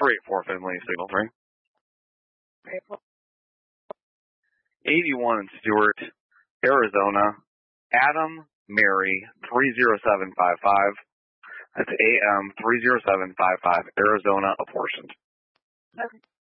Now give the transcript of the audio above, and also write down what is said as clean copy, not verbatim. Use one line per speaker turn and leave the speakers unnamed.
384 Finley, signal 3. 81 in Stewart, Arizona, Adam Mary 30755. That's AM 30755, Arizona, apportioned.
Okay.